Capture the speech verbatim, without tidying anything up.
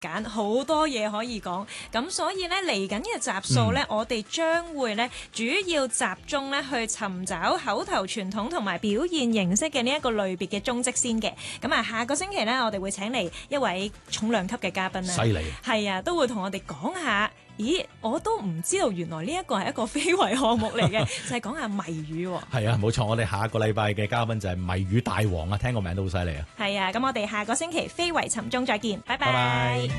揀，好多嘢可以講。咁所以咧嚟緊嘅集數咧，嗯、我哋將會咧主要集中咧去尋找口頭傳統同埋表現形式嘅呢一個類別嘅蹤跡先嘅。咁啊，下個星期咧，我哋會請嚟一位重量級嘅嘉賓啦。 犀利！ 係啊，都會同我哋講下。咦，我都唔知道原來呢一個係一個非遺項目嚟嘅，就係講下謎語。 係啊，冇錯，我哋下個禮拜嘅嘉賓就係謎語大王啊，聽個名都好犀利啊。 係啊，咁我哋下個星期非遺尋蹤再見，拜拜。 拜拜。